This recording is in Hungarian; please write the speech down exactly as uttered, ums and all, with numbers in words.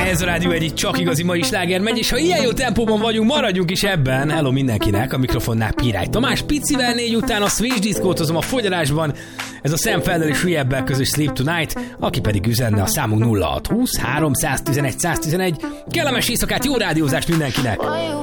Ez a Rádió egyik csak igazi mai sláger megy, és ha ilyen jó tempóban vagyunk, maradjunk is ebben. Hello mindenkinek, a mikrofonnál Pirály Tamás, picivel négy után a Switch diszkótozom a fogyarásban. Ez a Sam Fender és Hülyebbel közös Sleep Tonight, aki pedig üzenne a számunk nulla hat húsz háromszáztizenegy száztizenegy. Kellemes éjszakát, jó rádiózást mindenkinek!